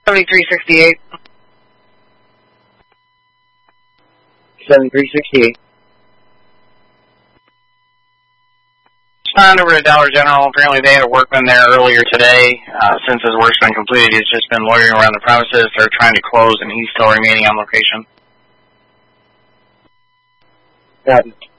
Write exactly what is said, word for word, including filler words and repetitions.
seventy-three sixty-eight. seventy-three sixty-eight. Respond over to Dollar General. Apparently they had a workman there earlier today. Uh, since his work's been completed, he's just been loitering around the premises. They're trying to close, and he's still remaining on location. Got it.